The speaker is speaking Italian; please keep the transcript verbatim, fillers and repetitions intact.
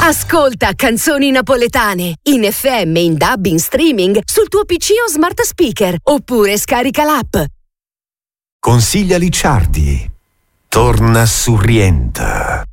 Ascolta Canzoni Napoletane in F M, in D A B, in streaming sul tuo P C o smart speaker, oppure scarica l'app. Consiglia Licciardi. Torna su Rienta.